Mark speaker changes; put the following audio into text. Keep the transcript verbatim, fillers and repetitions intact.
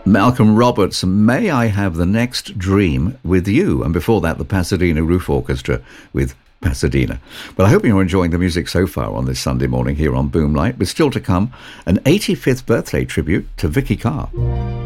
Speaker 1: Malcolm Roberts, May I Have the Next Dream with You? And before that, the Pasadena Roof Orchestra with Pasadena. Well, I hope you're enjoying the music so far on this Sunday morning here on Boomlight, but still to come, an eighty-fifth birthday tribute to Vicky Carr.